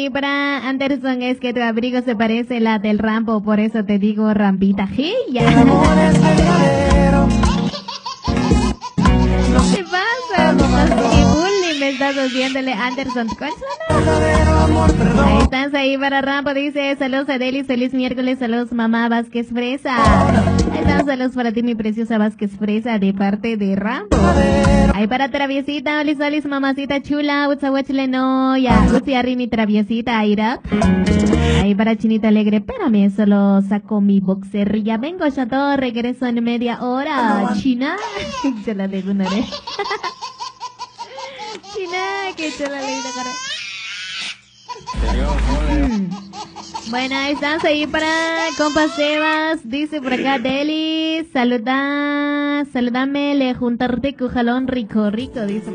Y para Anderson es que tu abrigo se parece a la del Rambo, por eso te digo Rampita. ¡Hey! Ya. ¿Qué pasa, mamá? ¿Qué bullying me estás haciéndole, Anderson? ¿Cuál es la nombre? Ahí estás ahí para Rambo, dice, saludos a Delis, feliz miércoles, saludos mamá Vázquez Fresa. Ahí están, saludos para ti mi preciosa Vázquez Fresa, de parte de Rambo. Ahí para Traviesita, olis, olis, mamacita chula, utsawachile no, ya, utsi mi Traviesita, Aira. Ahí para Chinita Alegre, espérame, solo saco mi boxer, ya vengo, ya todo, regreso en media hora, China. Se la dejo una vez. China, que se la leí de cara. Bueno, ahí estamos ahí para compa Sebas, dice por acá Deli, saludame, le juntarte con jalón rico, dice.